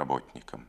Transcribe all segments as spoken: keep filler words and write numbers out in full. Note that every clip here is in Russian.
работником.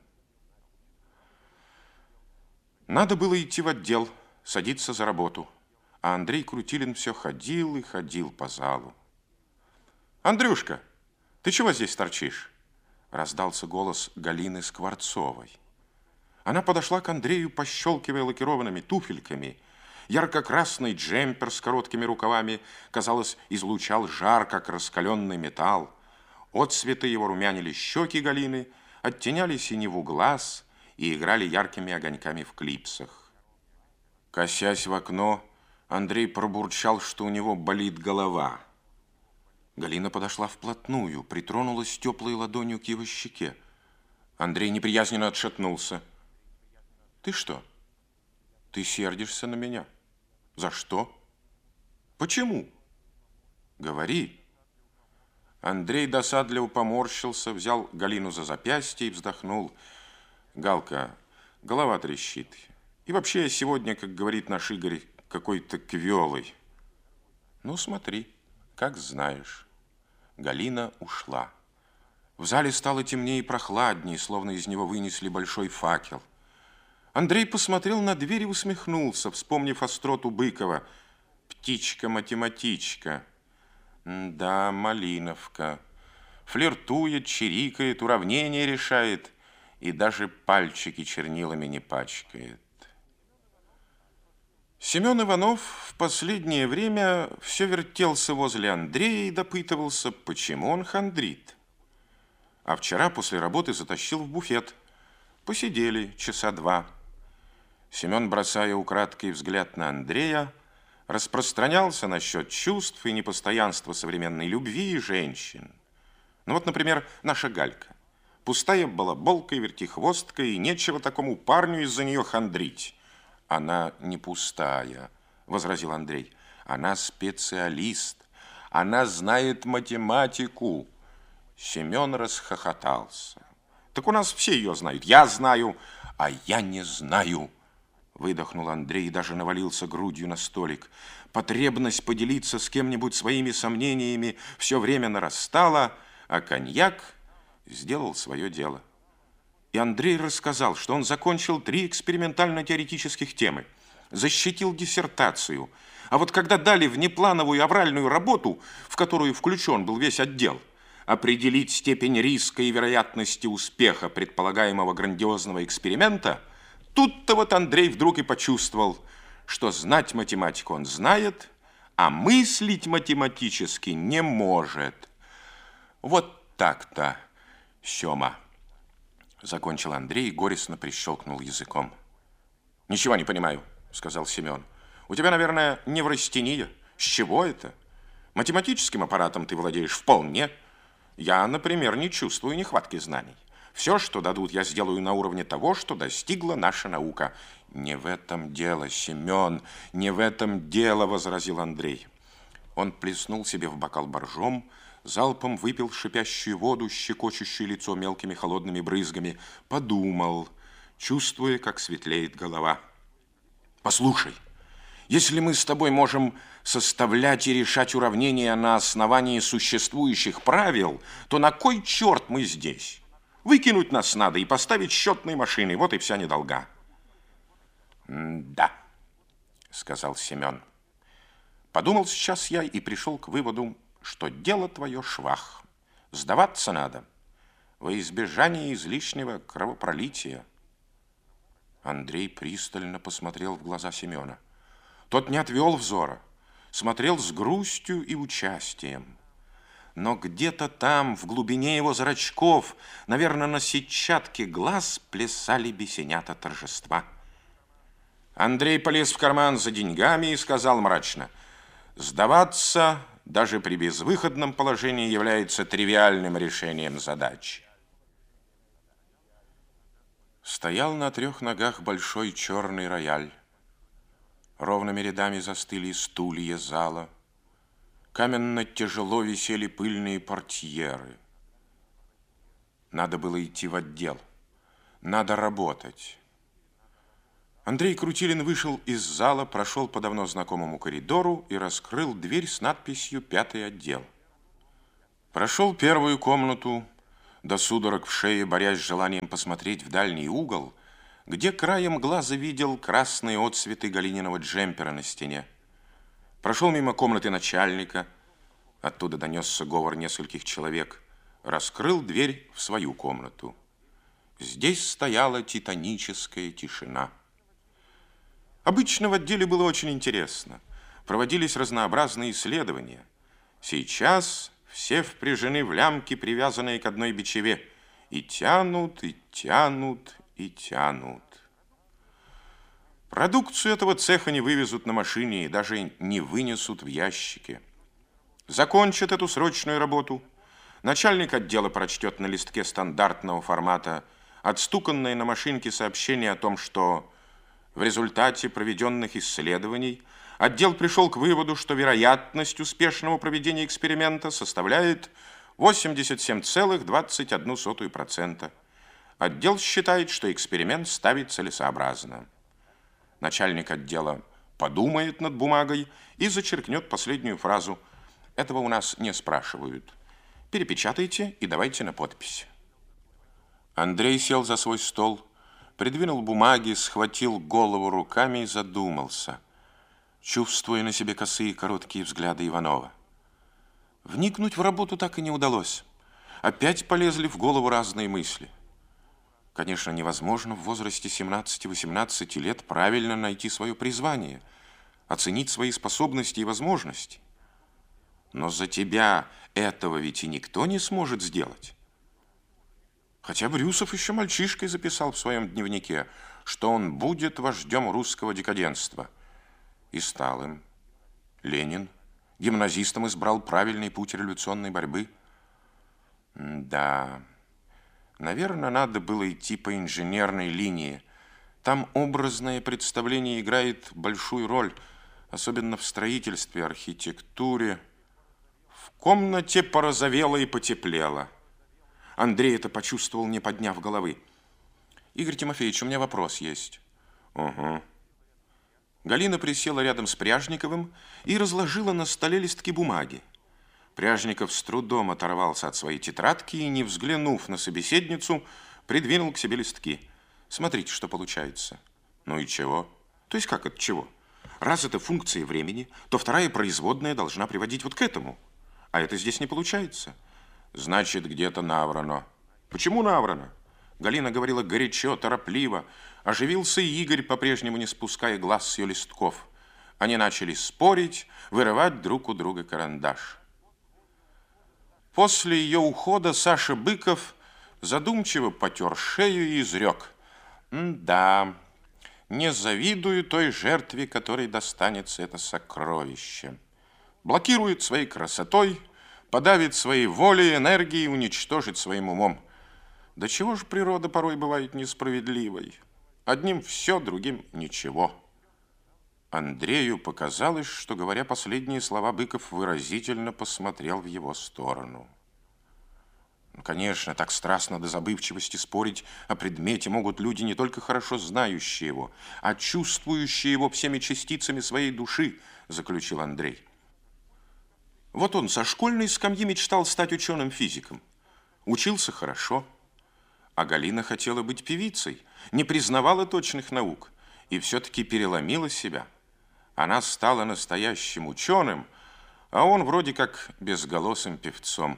Надо было идти в отдел, садиться за работу, а Андрей Крутилин все ходил и ходил по залу. «Андрюшка, ты чего здесь торчишь?» Раздался голос Галины Скворцовой. Она подошла к Андрею, пощелкивая лакированными туфельками. Ярко-красный джемпер с короткими рукавами, казалось, излучал жар, как раскаленный металл. Отцветы его румянили щеки Галины, оттеняли синеву глаз и играли яркими огоньками в клипсах. Косясь в окно, Андрей пробурчал, что у него болит голова. Галина подошла вплотную, притронулась теплой ладонью к его щеке. Андрей неприязненно отшатнулся. «Ты что? Ты сердишься на меня? За что? Почему? Говори». Андрей досадливо поморщился, взял Галину за запястье и вздохнул. «Галка, голова трещит. И вообще сегодня, как говорит наш Игорь, какой-то квелый». «Ну, смотри, как знаешь». Галина ушла. В зале стало темнее и прохладнее, словно из него вынесли большой факел. Андрей посмотрел на дверь и усмехнулся, вспомнив остроту Быкова. «Птичка-математичка». Да, Малиновка. Флиртует, чирикает, уравнение решает и даже пальчики чернилами не пачкает. Семен Иванов в последнее время все вертелся возле Андрея и допытывался, почему он хандрит. А вчера после работы затащил в буфет. Посидели часа два. Семен, бросая украдкой взгляд на Андрея, распространялся насчет чувств и непостоянства современной любви и женщин. Ну вот, например, наша Галька. Пустая балаболка и вертихвостка, и нечего такому парню из-за нее хандрить. Она не пустая, возразил Андрей. Она специалист. Она знает математику. Семен расхохотался. Так у нас все ее знают. Я знаю, а я не знаю. Выдохнул Андрей и даже навалился грудью на столик. Потребность поделиться с кем-нибудь своими сомнениями все время нарастала, а коньяк сделал свое дело. И Андрей рассказал, что он закончил три экспериментально-теоретических темы, защитил диссертацию, а вот когда дали внеплановую авральную работу, в которую включен был весь отдел, определить степень риска и вероятности успеха предполагаемого грандиозного эксперимента, тут-то вот Андрей вдруг и почувствовал, что знать математику он знает, а мыслить математически не может. Вот так-то, Сёма. Закончил Андрей и горестно прищелкнул языком. «Ничего не понимаю», — сказал Семен. «У тебя, наверное, неврастения. С чего это? Математическим аппаратом ты владеешь вполне. Я, например, не чувствую нехватки знаний. Все, что дадут, я сделаю на уровне того, что достигла наша наука». «Не в этом дело, Семен, не в этом дело», — возразил Андрей. Он плеснул себе в бокал боржом, залпом выпил шипящую воду, щекочущую лицо мелкими холодными брызгами, подумал, чувствуя, как светлеет голова. «Послушай, если мы с тобой можем составлять и решать уравнения на основании существующих правил, то на кой черт мы здесь? Выкинуть нас надо и поставить счетные машины, вот и вся недолга». «Да», — сказал Семен. «Подумал сейчас я и пришел к выводу, что дело твое швах. Сдаваться надо во избежание излишнего кровопролития». Андрей пристально посмотрел в глаза Семена. Тот не отвел взора, смотрел с грустью и участием. Но где-то там, в глубине его зрачков, наверное, на сетчатке глаз плясали бесенята торжества. Андрей полез в карман за деньгами и сказал мрачно: «Сдаваться даже при безвыходном положении является тривиальным решением задачи». Стоял на трех ногах большой черный рояль. Ровными рядами застыли стулья зала. Каменно тяжело висели пыльные портьеры. Надо было идти в отдел. Надо работать. Андрей Крутилин вышел из зала, прошел по давно знакомому коридору и раскрыл дверь с надписью «Пятый отдел». Прошел первую комнату, до судорог в шее, борясь с желанием посмотреть в дальний угол, где краем глаза видел красные отцветы Галининого джемпера на стене. Прошел мимо комнаты начальника, оттуда донесся говор нескольких человек, раскрыл дверь в свою комнату. Здесь стояла титаническая тишина. Обычно в отделе было очень интересно. Проводились разнообразные исследования. Сейчас все впряжены в лямки, привязанные к одной бичеве, и тянут, и тянут, и тянут. Продукцию этого цеха не вывезут на машине и даже не вынесут в ящике. Закончат эту срочную работу. Начальник отдела прочтет на листке стандартного формата отстуканное на машинке сообщение о том, что в результате проведенных исследований отдел пришел к выводу, что вероятность успешного проведения эксперимента составляет восемьдесят семь целых двадцать одну сотую процента. Отдел считает, что эксперимент ставить целесообразно. Начальник отдела подумает над бумагой и зачеркнет последнюю фразу. Этого у нас не спрашивают. Перепечатайте и давайте на подпись. Андрей сел за свой стол, придвинул бумаги, схватил голову руками и задумался, чувствуя на себе косые короткие взгляды Иванова. Вникнуть в работу так и не удалось. Опять полезли в голову разные мысли. Конечно, невозможно в возрасте семнадцати-восемнадцати лет правильно найти свое призвание, оценить свои способности и возможности. Но за тебя этого ведь и никто не сможет сделать. Хотя Брюсов еще мальчишкой записал в своем дневнике, что он будет вождем русского декаденства. И стал им. Ленин гимназистом избрал правильный путь революционной борьбы. Да, наверное, надо было идти по инженерной линии. Там образное представление играет большую роль, особенно в строительстве, архитектуре. В комнате порозовело и потеплело. Андрей это почувствовал, не подняв головы. Игорь Тимофеевич, у меня вопрос есть. Угу. Галина присела рядом с Пряжниковым и разложила на столе листки бумаги. Пряжников с трудом оторвался от своей тетрадки и, не взглянув на собеседницу, придвинул к себе листки. Смотрите, что получается. Ну и чего? То есть как это чего? Раз это функция времени, то вторая производная должна приводить вот к этому. А это здесь не получается. Значит, где-то наврано. Почему наврано? Галина говорила горячо, торопливо. Оживился и Игорь, по-прежнему не спуская глаз с ее листков. Они начали спорить, вырывать друг у друга карандаш. После ее ухода Саша Быков задумчиво потер шею и изрек. Да, не завидую той жертве, которой достанется это сокровище. Блокирует своей красотой, подавит своей волей, энергией, уничтожит своим умом. Да чего же природа порой бывает несправедливой? Одним все, другим ничего. Андрею показалось, что, говоря последние слова, Быков выразительно посмотрел в его сторону. Ну, конечно, так страстно до забывчивости спорить о предмете могут люди, не только хорошо знающие его, а чувствующие его всеми частицами своей души, заключил Андрей. Вот он со школьной скамьи мечтал стать ученым-физиком. Учился хорошо. А Галина хотела быть певицей, не признавала точных наук и все-таки переломила себя. Она стала настоящим ученым, а он вроде как безголосым певцом.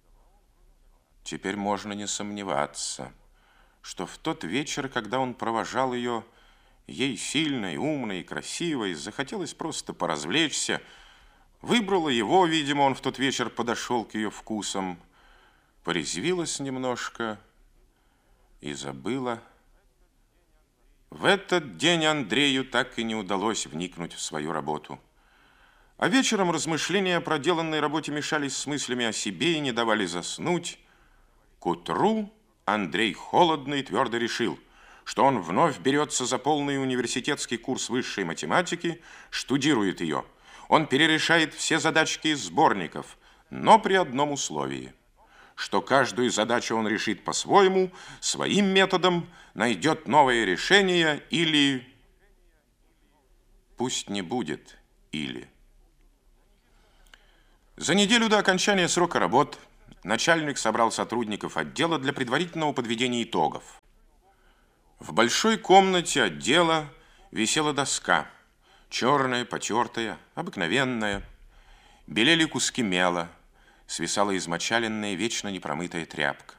Теперь можно не сомневаться, что в тот вечер, когда он провожал ее, ей сильной, умной и красивой, захотелось просто поразвлечься. Выбрала его, видимо, он в тот вечер подошел к ее вкусам, порезвилась немножко и забыла. В этот день Андрею так и не удалось вникнуть в свою работу. А вечером размышления о проделанной работе мешались с мыслями о себе и не давали заснуть. К утру Андрей холодно и твердо решил, что он вновь берется за полный университетский курс высшей математики, штудирует ее. Он перерешает все задачки из сборников, но при одном условии, что каждую задачу он решит по-своему, своим методом, найдет новое решение или... Пусть не будет или... За неделю до окончания срока работ начальник собрал сотрудников отдела для предварительного подведения итогов. В большой комнате отдела висела доска, черная, потертая, обыкновенная. Белели куски мела, свисала измочаленная, вечно непромытая тряпка.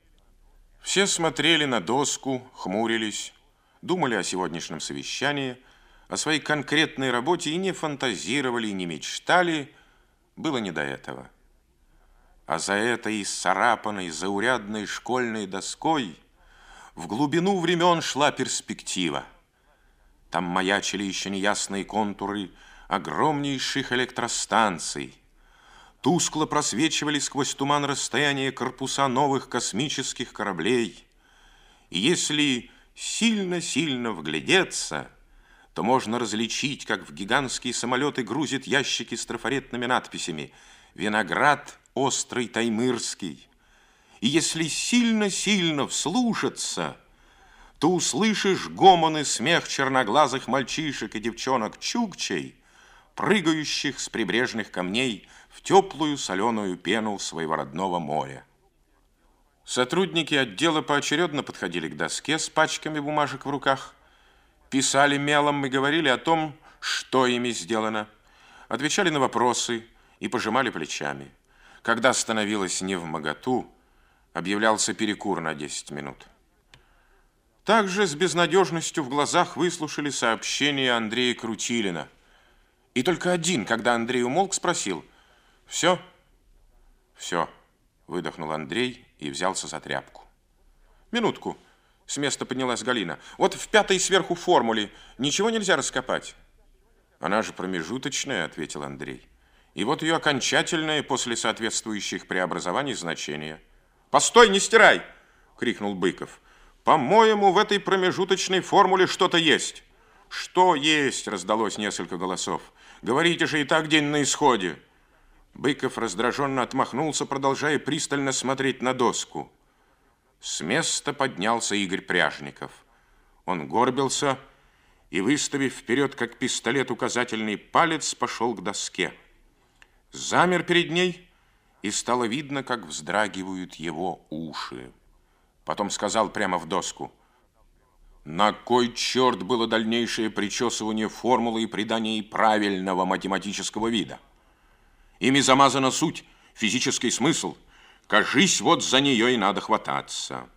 Все смотрели на доску, хмурились, думали о сегодняшнем совещании, о своей конкретной работе и не фантазировали, и не мечтали, было не до этого. А за этой исцарапанной, заурядной школьной доской в глубину времен шла перспектива. Там маячили еще неясные контуры огромнейших электростанций. Тускло просвечивали сквозь туман расстояния корпуса новых космических кораблей. И если сильно-сильно вглядеться, то можно различить, как в гигантские самолеты грузят ящики с трафаретными надписями «Виноград острый таймырский». И если сильно-сильно вслушаться, то услышишь гомон и смех черноглазых мальчишек и девчонок чукчей, прыгающих с прибрежных камней в теплую соленую пену своего родного моря. Сотрудники отдела поочередно подходили к доске с пачками бумажек в руках, писали мелом и говорили о том, что ими сделано, отвечали на вопросы и пожимали плечами. Когда становилось невмоготу, объявлялся перекур на десять минут. Также с безнадежностью в глазах выслушали сообщение Андрея Крутилина. И только один, когда Андрей умолк, спросил: «Все?» «Все», — выдохнул Андрей и взялся за тряпку. «Минутку», — с места поднялась Галина. «Вот в пятой сверху формуле ничего нельзя раскопать?» «Она же промежуточная», — ответил Андрей. «И вот ее окончательное после соответствующих преобразований значение». «Постой, не стирай!» — крикнул Быков. «По-моему, в этой промежуточной формуле что-то есть». «Что есть?» — раздалось несколько голосов. «Говорите же, и так день на исходе». Быков раздраженно отмахнулся, продолжая пристально смотреть на доску. С места поднялся Игорь Пряжников. Он горбился и, выставив вперед, как пистолет, указательный палец, пошел к доске. Замер перед ней, и стало видно, как вздрагивают его уши. Потом сказал прямо в доску: «На кой черт было дальнейшее причесывание формулы и придание ей правильного математического вида? Ими замазана суть, физический смысл. Кажись, вот за нее и надо хвататься».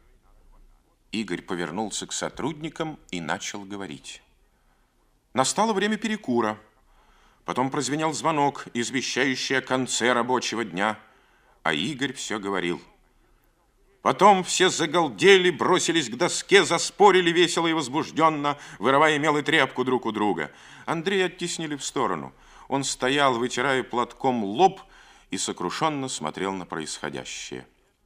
Игорь повернулся к сотрудникам и начал говорить. Настало время перекура. Потом прозвенел звонок, извещающий о конце рабочего дня, а Игорь все говорил. Потом все загалдели, бросились к доске, заспорили весело и возбужденно, вырывая мел и тряпку друг у друга. Андрея оттеснили в сторону. Он стоял, вытирая платком лоб, и сокрушенно смотрел на происходящее.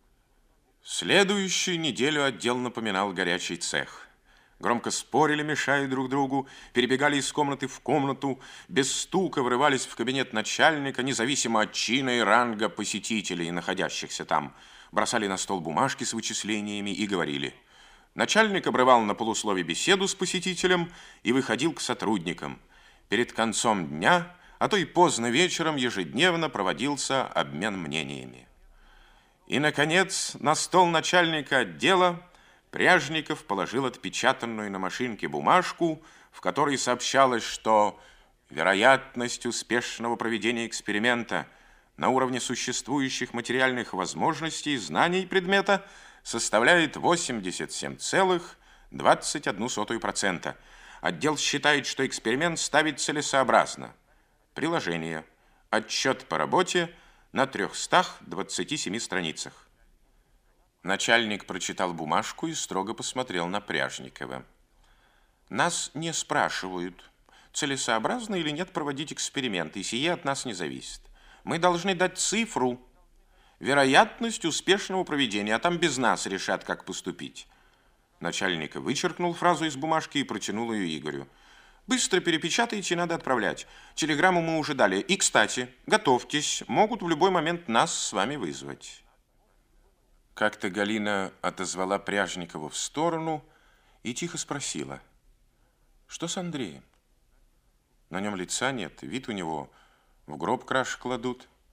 Следующую неделю отдел напоминал горячий цех. Громко спорили, мешая друг другу, перебегали из комнаты в комнату, без стука врывались в кабинет начальника, независимо от чина и ранга посетителей, находящихся там, бросали на стол бумажки с вычислениями и говорили. Начальник обрывал на полуслове беседу с посетителем и выходил к сотрудникам. Перед концом дня, а то и поздно вечером, ежедневно проводился обмен мнениями. И, наконец, на стол начальника отдела Пряжников положил отпечатанную на машинке бумажку, в которой сообщалось, что вероятность успешного проведения эксперимента на уровне существующих материальных возможностей знаний предмета составляет восемьдесят семь целых двадцать одну сотую процента. Отдел считает, что эксперимент ставить целесообразно. Приложение. Отчет по работе на трёхстах двадцати семи страницах. Начальник прочитал бумажку и строго посмотрел на Пряжникова. «Нас не спрашивают, целесообразно или нет проводить эксперимент, и сие от нас не зависит. Мы должны дать цифру, вероятность успешного проведения, а там без нас решат, как поступить». Начальник вычеркнул фразу из бумажки и протянул ее Игорю. «Быстро перепечатайте, надо отправлять. Телеграмму мы уже дали. И, кстати, готовьтесь, могут в любой момент нас с вами вызвать». Как-то Галина отозвала Пряжникова в сторону и тихо спросила: «Что с Андреем? На нем лица нет, вид у него в гроб краш кладут,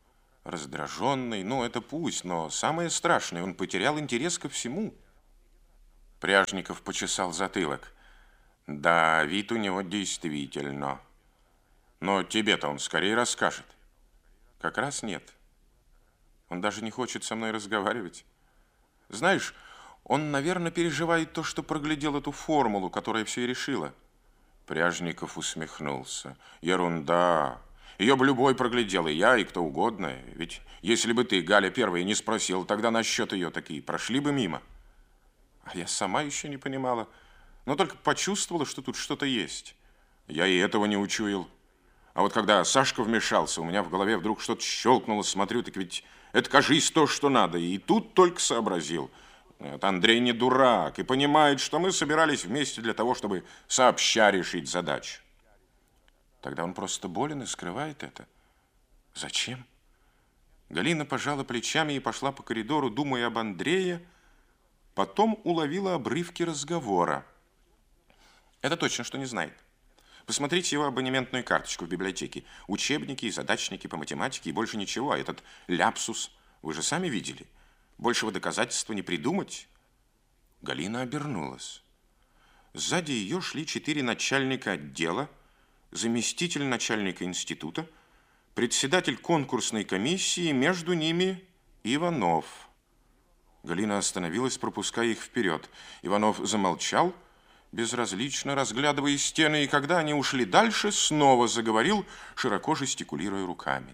раздраженный. Ну, это пусть, но самое страшное, он потерял интерес ко всему. Пряжников почесал затылок. Да, вид у него действительно. Но тебе-то он скорее расскажет. Как раз нет. Он даже не хочет со мной разговаривать. Знаешь, он, наверное, переживает то, что проглядел эту формулу, которая все и решила. Пряжников усмехнулся. Ерунда. Ее бы любой проглядел, и я, и кто угодно. Ведь если бы ты, Галя, первая не спросил, тогда насчет ее такие прошли бы мимо. А я сама еще не понимала, но только почувствовала, что тут что-то есть. Я и этого не учуял. А вот когда Сашка вмешался, у меня в голове вдруг что-то щелкнуло, смотрю, так ведь это, кажись, то, что надо. И тут только сообразил. Нет, Андрей не дурак и понимает, что мы собирались вместе для того, чтобы сообща решить задачу. Тогда он просто болен и скрывает это. Зачем? Галина пожала плечами и пошла по коридору, думая об Андрее, потом уловила обрывки разговора. Это точно, что не знает. Посмотрите его абонементную карточку в библиотеке. Учебники и задачники по математике и больше ничего. А этот ляпсус вы же сами видели. Большего доказательства не придумать. Галина обернулась. Сзади ее шли четыре начальника отдела, заместитель начальника института, председатель конкурсной комиссии, между ними Иванов. Галина остановилась, пропуская их вперед. Иванов замолчал, безразлично разглядывая стены, и когда они ушли дальше, снова заговорил, широко жестикулируя руками.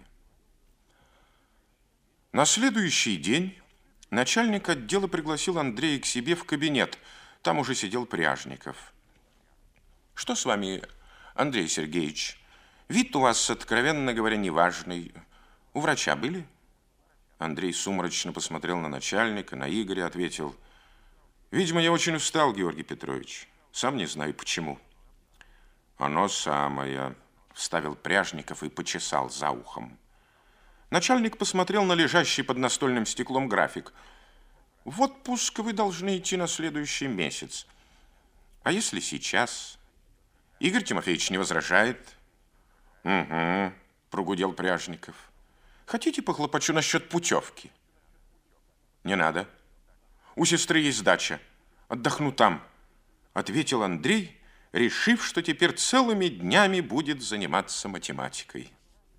На следующий день начальник отдела пригласил Андрея к себе в кабинет. Там уже сидел Пряжников. Что с вами, Андрей Сергеевич? Вид у вас, откровенно говоря, неважный. У врача были? Андрей сумрачно посмотрел на начальника, на Игоря, ответил: видимо, я очень устал, Георгий Петрович. Сам не знаю, почему. Оно самое, вставил Пряжников и почесал за ухом. Начальник посмотрел на лежащий под настольным стеклом график. В отпуск вы должны идти на следующий месяц. А если сейчас? Игорь Тимофеевич не возражает? Угу, прогудел Пряжников. Хотите, похлопочу насчет путевки? Не надо. У сестры есть дача. Отдохну там, ответил Андрей, решив, что теперь целыми днями будет заниматься математикой.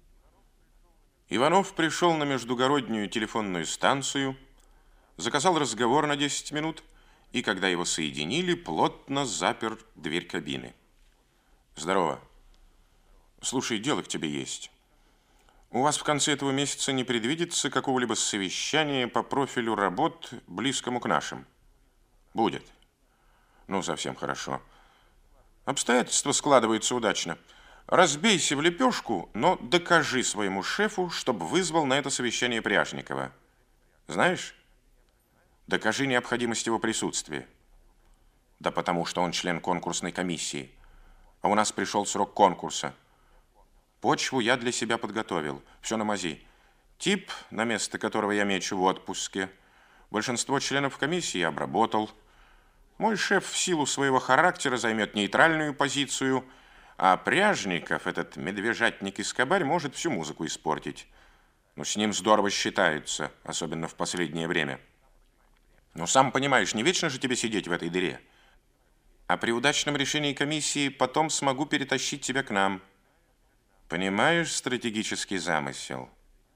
Иванов пришел на междугороднюю телефонную станцию, заказал разговор на десять минут, и, когда его соединили, плотно запер дверь кабины. Здорово. Слушай, дело к тебе есть. У вас в конце этого месяца не предвидится какого-либо совещания по профилю работ, близкому к нашим? Будет. Ну, совсем хорошо. Обстоятельства складываются удачно. Разбейся в лепешку, но докажи своему шефу, чтобы вызвал на это совещание Пряжникова. Знаешь? Докажи необходимость его присутствия. Да потому что он член конкурсной комиссии. А у нас пришел срок конкурса. Почву я для себя подготовил. Все на мази. Тип, на место которого я мечу в отпуске. Большинство членов комиссии я обработал. Мой шеф в силу своего характера займет нейтральную позицию, а Пряжников, этот медвежатник и скобарь, может всю музыку испортить. Но с ним здорово считаются, особенно в последнее время. Но сам понимаешь, не вечно же тебе сидеть в этой дыре. А при удачном решении комиссии потом смогу перетащить тебя к нам. Понимаешь стратегический замысел?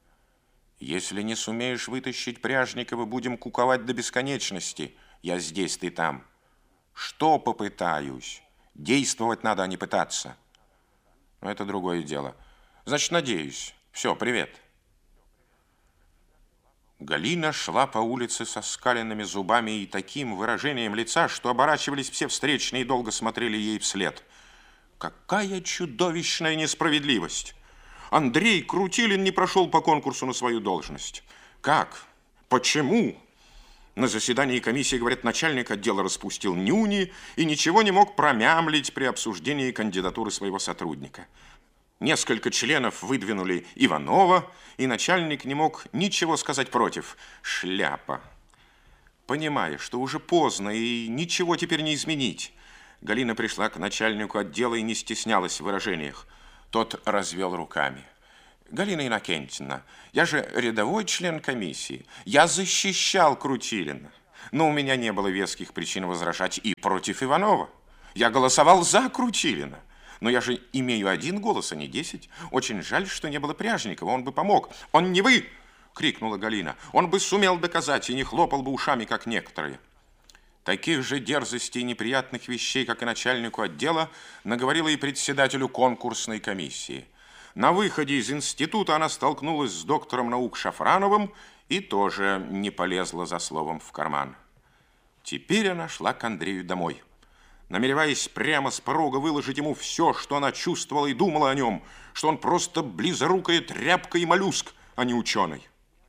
Если не сумеешь вытащить Пряжникова, будем куковать до бесконечности. Я здесь, ты там. Что попытаюсь? Действовать надо, а не пытаться. Но это другое дело. Значит, надеюсь. Все, привет. Галина шла по улице со скаленными зубами и таким выражением лица, что оборачивались все встречные и долго смотрели ей вслед. Какая чудовищная несправедливость! Андрей Крутилин не прошел по конкурсу на свою должность. Как? Почему? На заседании комиссии, говорят, начальник отдела распустил нюни и ничего не мог промямлить при обсуждении кандидатуры своего сотрудника. Несколько членов выдвинули Иванова, и начальник не мог ничего сказать против. Шляпа. Понимая, что уже поздно и ничего теперь не изменить, Галина пришла к начальнику отдела и не стеснялась в выражениях. Тот развел руками. Галина Иннокентьевна, я же рядовой член комиссии. Я защищал Крутилина. Но у меня не было веских причин возражать и против Иванова. Я голосовал за Крутилина. Но я же имею один голос, а не десять. Очень жаль, что не было Пряжникова, он бы помог. Он не вы, крикнула Галина. Он бы сумел доказать и не хлопал бы ушами, как некоторые. Таких же дерзостей и неприятных вещей, как и начальнику отдела, наговорила и председателю конкурсной комиссии. На выходе из института она столкнулась с доктором наук Шафрановым и тоже не полезла за словом в карман. Теперь она шла к Андрею домой, намереваясь прямо с порога выложить ему все, что она чувствовала и думала о нем, что он просто близорукая тряпка и моллюск, а не ученый.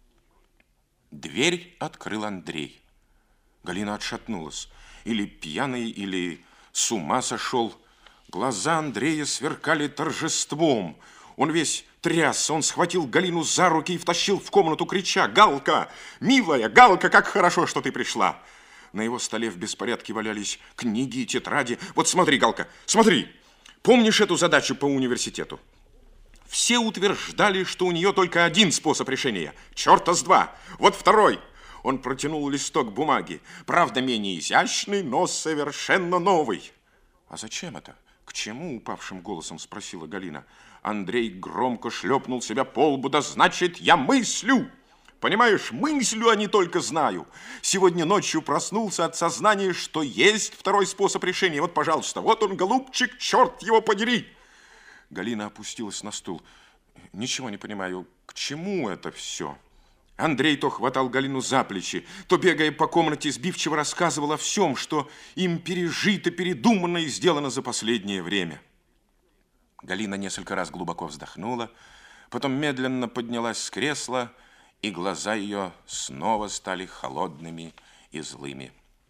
Дверь открыл Андрей. Галина отшатнулась. Или пьяный, или с ума сошел. Глаза Андрея сверкали торжеством. Он весь трясся, он схватил Галину за руки и втащил в комнату, крича: «Галка, милая, Галка, как хорошо, что ты пришла!» На его столе в беспорядке валялись книги и тетради. Вот смотри, Галка, смотри. Помнишь эту задачу по университету? Все утверждали, что у нее только один способ решения. Черта с два. Вот второй. Он протянул листок бумаги. Правда, менее изящный, но совершенно новый. А зачем это? К чему? Упавшим голосом спросила Галина. Андрей громко шлепнул себя по лбу. Да значит, я мыслю. Понимаешь, мыслю, а не только знаю. Сегодня ночью проснулся от сознания, что есть второй способ решения. Вот, пожалуйста, вот он, голубчик, черт его подери. Галина опустилась на стул. Ничего не понимаю, к чему это все? Андрей то хватал Галину за плечи, то, бегая по комнате, сбивчиво рассказывал о всем, что им пережито, передумано и сделано за последнее время. Галина несколько раз глубоко вздохнула, потом медленно поднялась с кресла, и глаза ее снова стали холодными и злыми.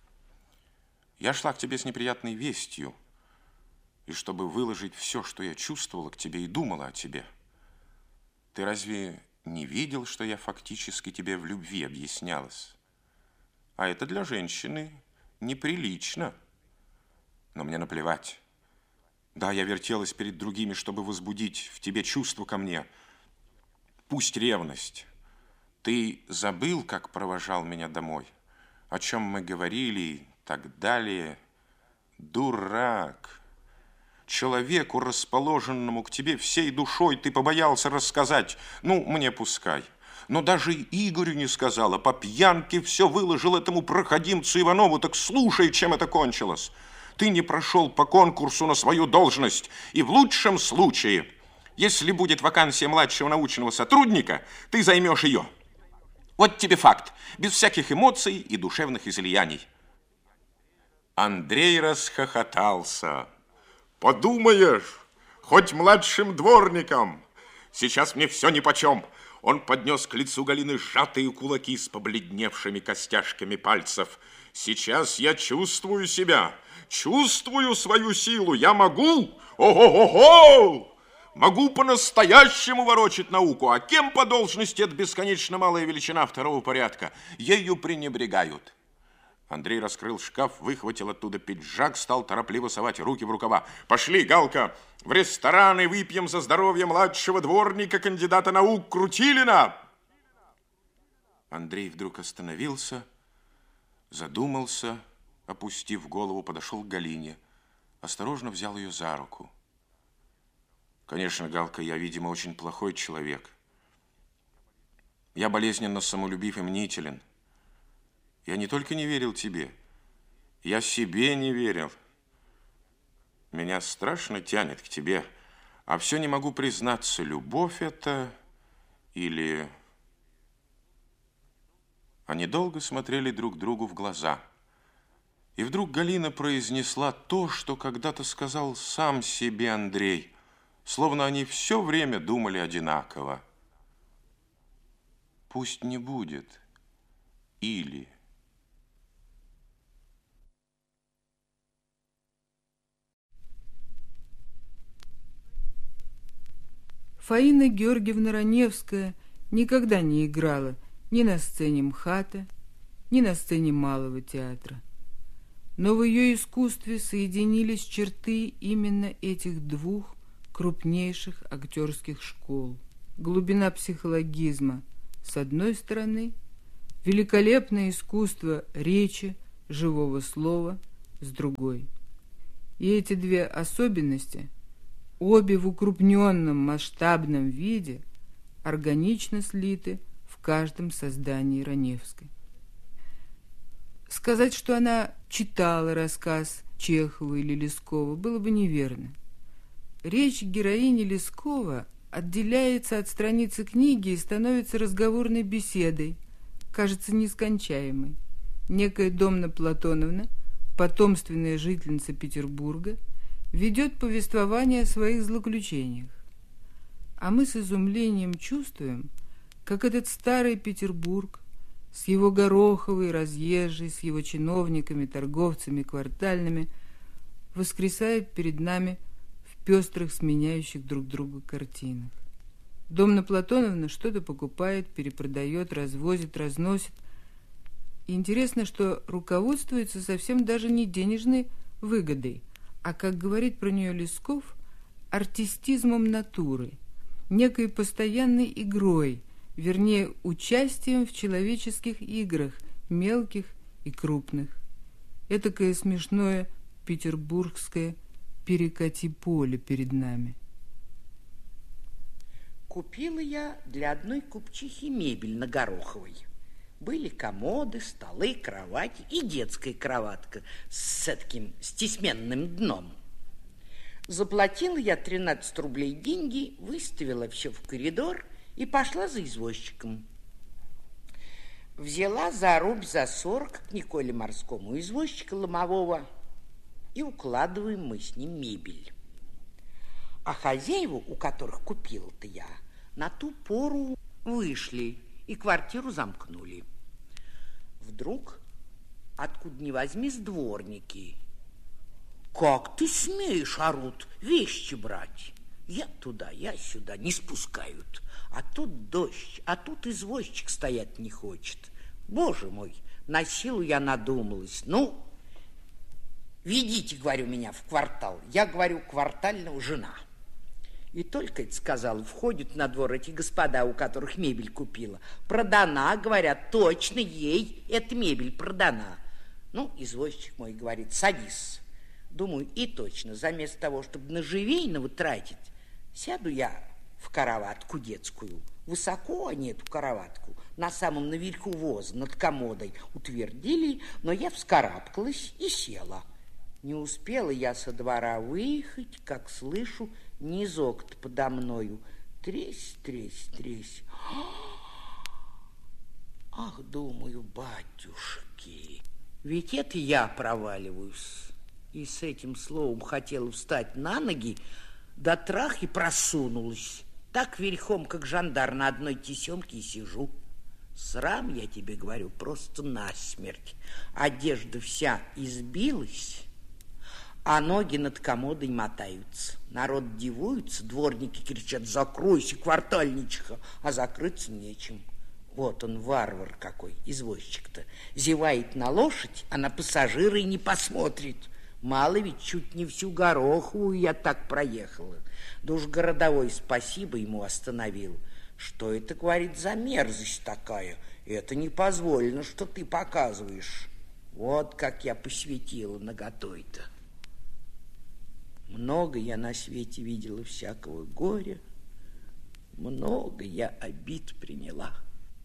Я шла к тебе с неприятной вестью, и чтобы выложить все, что я чувствовала к тебе и думала о тебе. Ты разве не видел, что я фактически тебе в любви объяснялась? А это для женщины неприлично. Но мне наплевать. Да, я вертелась перед другими, чтобы возбудить в тебе чувство ко мне. Пусть ревность. Ты забыл, как провожал меня домой? О чем мы говорили и так далее? Дурак! Человеку, расположенному к тебе всей душой, ты побоялся рассказать. Ну, мне пускай. Но даже Игорю не сказала. По пьянке все выложил этому проходимцу Иванову. Так слушай, чем это кончилось. Ты не прошел по конкурсу на свою должность. И в лучшем случае, если будет вакансия младшего научного сотрудника, ты займешь ее. Вот тебе факт. Без всяких эмоций и душевных излияний. Андрей расхохотался. Подумаешь, хоть младшим дворником. Сейчас мне все нипочем. Он поднес к лицу Галины сжатые кулаки с побледневшими костяшками пальцев. Сейчас я чувствую себя, чувствую свою силу. Я могу, ого-го-го, могу по-настоящему ворочать науку. А кем по должности это бесконечно малая величина второго порядка? Ею пренебрегают. Андрей раскрыл шкаф, выхватил оттуда пиджак, стал торопливо совать руки в рукава. Пошли, Галка, в ресторан и выпьем за здоровье младшего дворника, кандидата наук Крутилина. Андрей вдруг остановился, задумался, опустив голову, подошел к Галине, осторожно взял ее за руку. Конечно, Галка, я, видимо, очень плохой человек. Я болезненно самолюбив и мнителен. Я не только не верил тебе, я себе не верил. Меня страшно тянет к тебе, а все не могу признаться, любовь это или... Они долго смотрели друг другу в глаза. И вдруг Галина произнесла то, что когда-то сказал сам себе Андрей, словно они все время думали одинаково. Пусть не будет или... Фаина Георгиевна Раневская никогда не играла ни на сцене МХАТа, ни на сцене Малого театра. Но в ее искусстве соединились черты именно этих двух крупнейших актерских школ – глубина психологизма с одной стороны, великолепное искусство речи, живого слова с другой. И эти две особенности, обе в укрупненном масштабном виде, органично слиты в каждом создании Раневской. Сказать, что она читала рассказ Чехова или Лескова, было бы неверно. Речь героини Лескова отделяется от страницы книги и становится разговорной беседой, кажется нескончаемой. Некая Домна Платоновна, потомственная жительница Петербурга, ведет повествование о своих злоключениях. А мы с изумлением чувствуем, как этот старый Петербург с его Гороховой, разъезжей, с его чиновниками, торговцами, квартальными, воскресает перед нами в пестрых, сменяющих друг друга картинах. Домна Платоновна что-то покупает, перепродает, развозит, разносит. И интересно, что руководствуется совсем даже не денежной выгодой, а, как говорит про нее Лесков, артистизмом натуры, некой постоянной игрой, вернее, участием в человеческих играх, мелких и крупных. Этакое смешное петербургское перекати поле перед нами. Купила я для одной купчихи мебель на Гороховой. Были комоды, столы, кровати и детская кроватка с таким стесменным дном. Заплатила я тринадцать рублей деньги, выставила все в коридор и пошла за извозчиком. Взяла за рубь за сорок к Николе Морскому извозчика ломового, и укладываем мы с ним мебель. А хозяева, у которых купила-то я, на ту пору вышли и квартиру замкнули. Вдруг, откуда ни возьмись, дворники. «Как ты смеешь, орут, вещи брать?» Я туда, я сюда, не спускают. А тут дождь, а тут извозчик стоять не хочет. Боже мой, на силу я надумалась. Ну, ведите, говорю, меня в квартал. Я, говорю, квартального жена. И только это сказала, входят на двор эти господа, у которых мебель купила. Продана, говорят, точно ей эта мебель продана. Ну, извозчик мой говорит, садись. Думаю, и точно, заместо того, чтобы на живейного тратить, сяду я в караватку детскую. Высоко они эту караватку, на самом наверху воза, над комодой, утвердили, но я вскарабкалась и села. Не успела я со двора выехать, как слышу низок-то подо мною. Тресь, тресь, тресь. Ах, думаю, батюшки, ведь это я проваливаюсь. И с этим словом хотела встать на ноги, да трах и просунулась. Так верхом, как жандар, на одной тесемке и сижу. Срам, я тебе говорю, просто насмерть. Одежда вся избилась, а ноги над комодой мотаются. Народ дивуется, дворники кричат, закройся, квартальничиха, а закрыться нечем. Вот он, варвар какой, извозчик-то, зевает на лошадь, а на пассажира и не посмотрит. Мало ведь, чуть не всю Гороховую я так проехала. Да уж городовой спасибо ему остановил. Что это, говорит, за мерзость такая? Это не позволено, что ты показываешь. Вот как я посветила наготой-то. Много я на свете видела всякого горя, много я обид приняла.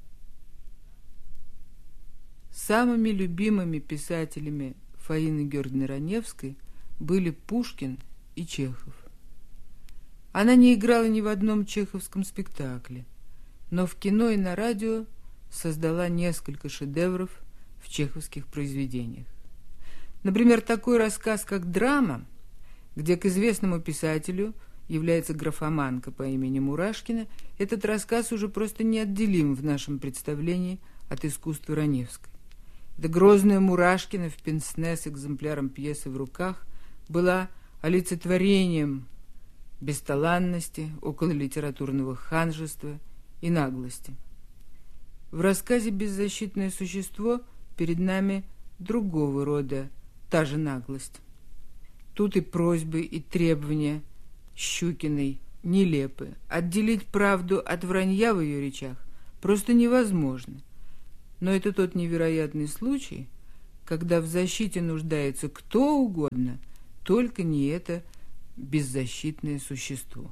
Самыми любимыми писателями Фаины Георгиевны Раневской были Пушкин и Чехов. Она не играла ни в одном чеховском спектакле, но в кино и на радио создала несколько шедевров в чеховских произведениях. Например, такой рассказ, как «Драма», где к известному писателю является графоманка по имени Мурашкина, этот рассказ уже просто неотделим в нашем представлении от искусства Раневской. Эта грозная Мурашкина в пенсне с экземпляром пьесы в руках была олицетворением бесталанности, окололитературного ханжества и наглости. В рассказе «Беззащитное существо» перед нами другого рода та же наглость. Тут и просьбы, и требования Щукиной нелепы. Отделить правду от вранья в ее речах просто невозможно. Но это тот невероятный случай, когда в защите нуждается кто угодно, только не это беззащитное существо.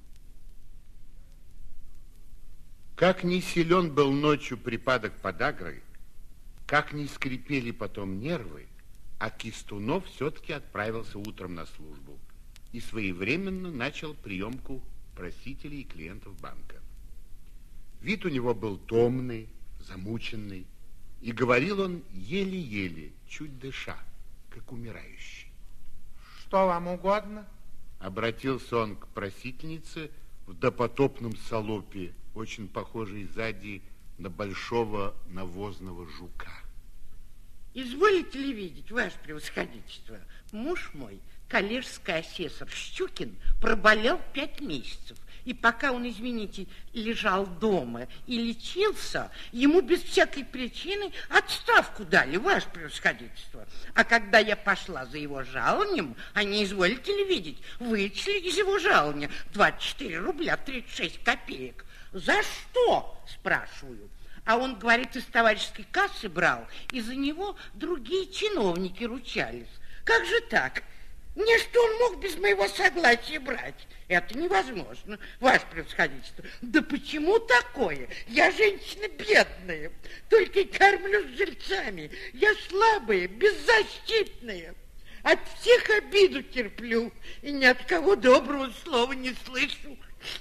Как ни силен был ночью припадок подагры, как ни скрипели потом нервы, а Кистунов все-таки отправился утром на службу и своевременно начал приемку просителей и клиентов банка. Вид у него был томный, замученный, и говорил он еле-еле, чуть дыша, как умирающий. Что вам угодно? Обратился он к просительнице в допотопном салопе, очень похожей сзади на большого навозного жука. Изволите ли видеть, ваше превосходительство, муж мой, коллежский асессор Щукин, проболел пять месяцев. И пока он, извините, лежал дома и лечился, ему без всякой причины отставку дали, ваше превосходительство. А когда я пошла за его жалованием, а не изволите ли видеть, вычли из его жалования двадцать четыре рубля тридцать шесть копеек. За что, спрашиваю? А он, говорит, из товарищеской кассы брал, и за него другие чиновники ручались. Как же так? Не что он мог без моего согласия брать. Это невозможно, ваше превосходительство. Да почему такое? Я женщина бедная, только и кормлюсь жильцами. Я слабая, беззащитная. От всех обиду терплю и ни от кого доброго слова не слышу.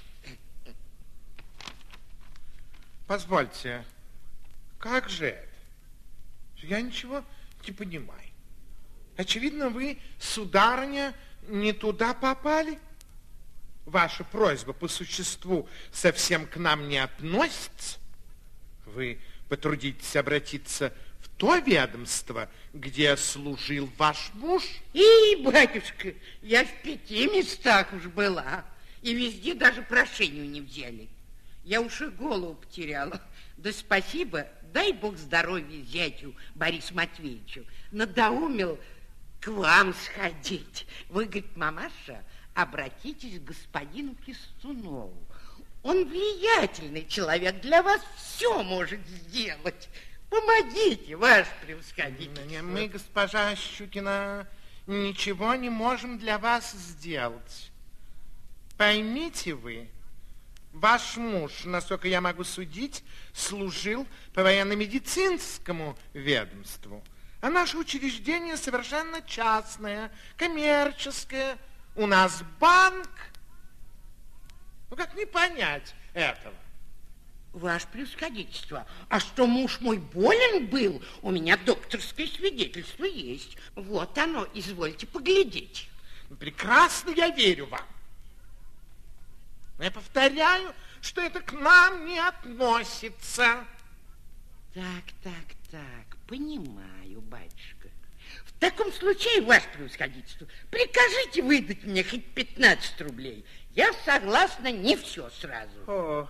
Позвольте, как же это? Я ничего не понимаю. Очевидно, вы, сударыня, не туда попали? Ваша просьба по существу совсем к нам не относится? Вы потрудитесь обратиться в то ведомство, где служил ваш муж? И, батюшка, я в пяти местах уж была, и везде даже прошению не взяли. Я уж и голову потеряла. Да спасибо, дай Бог здоровья зятю Борису Матвеевичу. Надоумил к вам сходить. Вы, говорит, мамаша, обратитесь к господину Кистунову. Он влиятельный человек, для вас все может сделать. Помогите, ваше превосходительство. Мы, госпожа Щукина, ничего не можем для вас сделать. Поймите вы, ваш муж, насколько я могу судить, служил по военно-медицинскому ведомству. А наше учреждение совершенно частное, коммерческое. У нас банк. Ну, как не понять этого? Ваше превосходительство, а что муж мой болен был, у меня докторское свидетельство есть. Вот оно, извольте поглядеть. Прекрасно, я верю вам. Но я повторяю, что это к нам не относится. Так, так, так, понимаю, батюшка. В таком случае, ваше превосходительство, прикажите выдать мне хоть пятнадцать рублей. Я согласна не все сразу. О,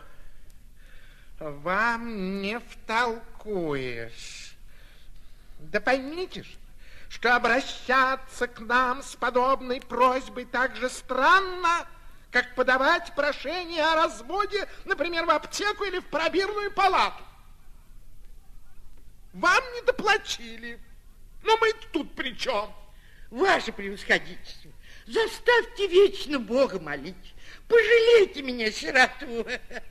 вам не втолкуешь. Да поймите же, что обращаться к нам с подобной просьбой так же странно, как подавать прошение о разводе, например, в аптеку или в пробирную палату. Вам не доплатили, но мы тут при чем? Ваше превосходительство, заставьте вечно Бога молить. Пожалейте меня, сироту.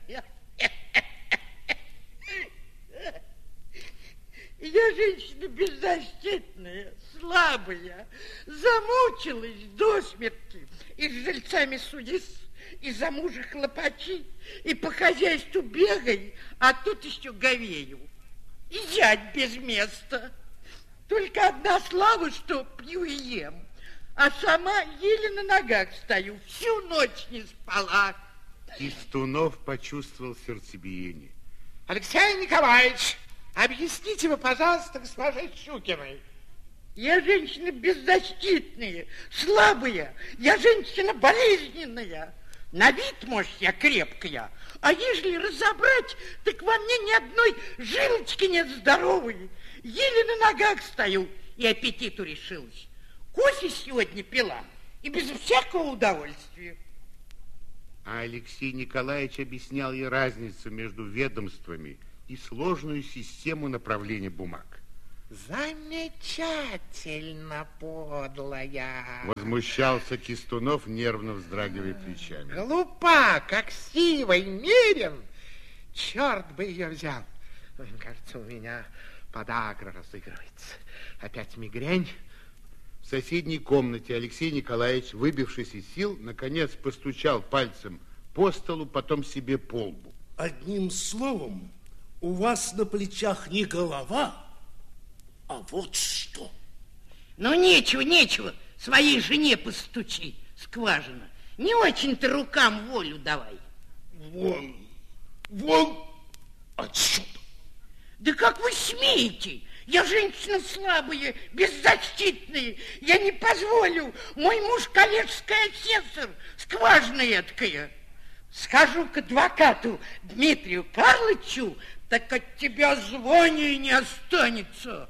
Я женщина беззащитная, слабая, замучилась до смерти. И с жильцами судись, и за мужа хлопачи, и по хозяйству бегай, а тут еще говею. И зять без места. Только одна слава, что пью и ем, а сама еле на ногах стою, всю ночь не спала. Кистунов почувствовал сердцебиение. Алексей Николаевич, объясните вы, пожалуйста, госпоже Щукиной. Я женщина беззащитная, слабая, я женщина болезненная. На вид, может, я крепкая, а ежели разобрать, так во мне ни одной жилочки нет здоровой. Еле на ногах стою и аппетиту решилась. Кофе сегодня пила и без всякого удовольствия. А Алексей Николаевич объяснял ей разницу между ведомствами и сложную систему направления бумаг. Замечательно, подлая. Возмущался Кистунов, нервно вздрагивая плечами. Глупа, как сивой мерен. Черт бы ее взял. Ой, кажется, у меня подагра разыгрывается. Опять мигрень. В соседней комнате Алексей Николаевич, выбившись из сил, наконец постучал пальцем по столу, потом себе по лбу. Одним словом, у вас на плечах не голова, а вот что. Ну, нечего, нечего. Своей жене постучи, скважина. Не очень-то рукам волю давай. Вон, вон отсюда. Да как вы смеете? Я женщина слабая, беззащитная. Я не позволю. Мой муж коллежский асессор, скважина эткая. Схожу к адвокату Дмитрию Карлычу, так от тебя звания не останется.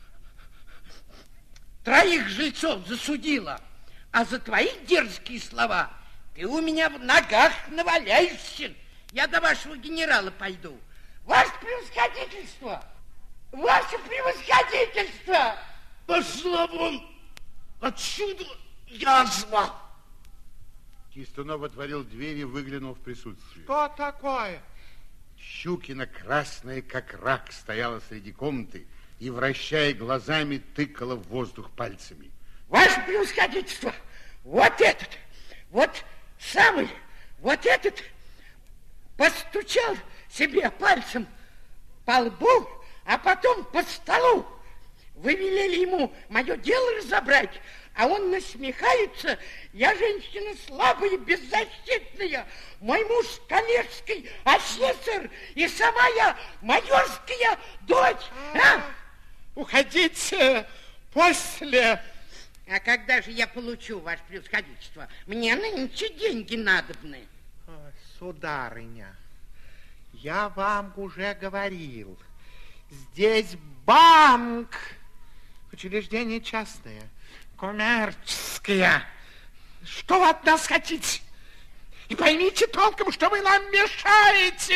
Троих жильцов засудила, а за твои дерзкие слова ты у меня в ногах наваляешься. Я до вашего генерала пойду. Ваше превосходительство! Ваше превосходительство! Пошла вон отсюда, язва! Кистунов отворил дверь и выглянул в присутствие. Что такое? Щукина, красная как рак, стояла среди комнаты и, вращая глазами, тыкала в воздух пальцами. Ваше превосходительство, вот этот, вот самый, вот этот постучал себе пальцем по лбу, а потом по столу. Вы велели ему мое дело разобрать, а он насмехается. Я женщина слабая, беззащитная. Мой муж коллежский асессор, и сама я майорская дочь. А? Уходите после. А когда же я получу, ваше превосходительство? Мне нынче деньги надобны. Ой, сударыня, я вам уже говорил, здесь банк, учреждение частное, коммерческое. Что вы от нас хотите? И поймите толком, что вы нам мешаете.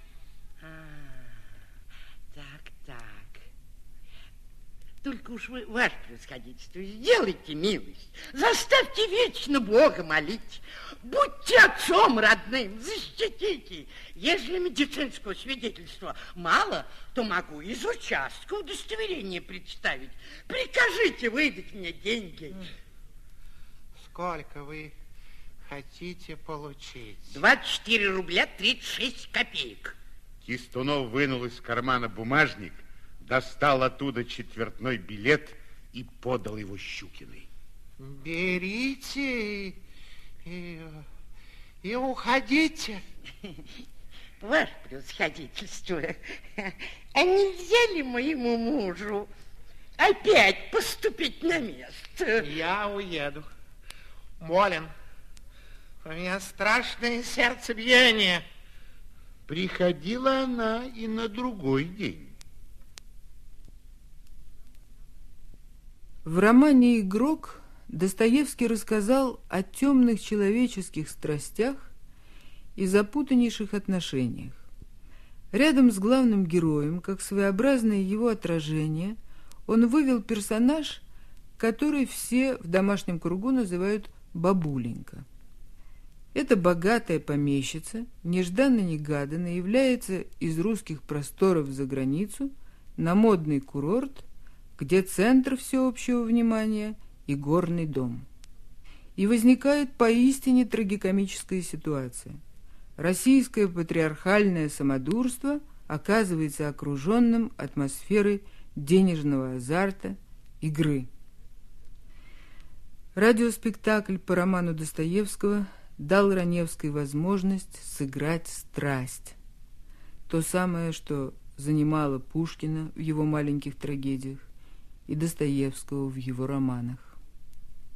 Только уж вы, ваше превосходительство, сделайте милость. Заставьте вечно Бога молить. Будьте отцом родным, защитите. Если медицинского свидетельства мало, то могу из участка удостоверение представить. Прикажите выдать мне деньги. Сколько вы хотите получить? двадцать четыре рубля тридцать шесть копеек. Кистунов вынул из кармана бумажник, достал оттуда четвертной билет и подал его Щукиной. Берите и, и уходите. Ваше превосходительство, а нельзя ли моему мужу опять поступить на место? Я уеду. Болен. У меня страшное сердцебиение. Приходила она и на другой день. В романе «Игрок» Достоевский рассказал о темных человеческих страстях и запутаннейших отношениях. Рядом с главным героем, как своеобразное его отражение, он вывел персонаж, который все в домашнем кругу называют «бабуленька». Эта богатая помещица, нежданно-негаданно, является из русских просторов за границу на модный курорт, где центр всеобщего внимания и горный дом. И возникает поистине трагикомическая ситуация. Российское патриархальное самодурство оказывается окруженным атмосферой денежного азарта, игры. Радиоспектакль по роману Достоевского дал Раневской возможность сыграть страсть. То самое, что занимало Пушкина в его маленьких трагедиях и Достоевского в его романах.